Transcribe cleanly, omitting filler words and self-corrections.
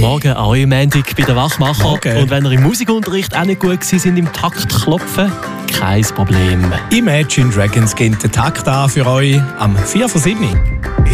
Morgen an euch Montag bei den Wachmacher. Morgen. Und wenn ihr im Musikunterricht auch nicht gut sind im Takt klopfen, kein Problem. Imagine Dragons geben den Takt an für euch am 4 vor 7.